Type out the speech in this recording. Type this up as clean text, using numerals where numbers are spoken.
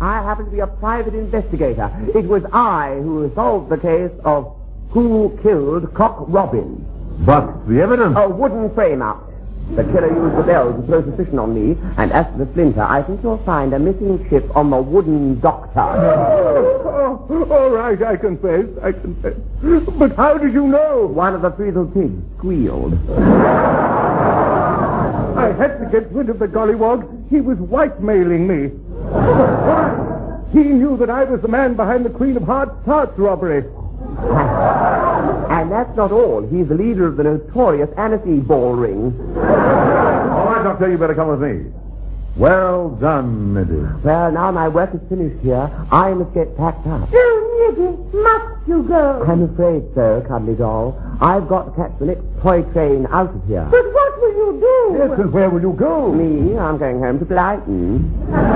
I happen to be a private investigator. It was I who solved the case of who killed Cock Robin. But the evidence... A wooden frame-up. The killer used the bell to throw suspicion on me, and as for the splinter, I think you'll find a missing chip on the wooden doctor. All right, I confess. But how did you know? One of the Friedel pigs squealed. I had to get rid of the gollywog. He was whitemailing me. He knew that I was the man behind the Queen of Hearts tarts robbery. And that's not all. He's the leader of the notorious Annecy ball ring. All right, Doctor, you better come with me. Well done, Middy. Well, now my work is finished here. I must get packed up. Oh, Nibby, must you go? I'm afraid so, cuddly doll. I've got to catch the next toy train out of here. But what will you do? Yes, and where will you go? Me? I'm going home to Brighton.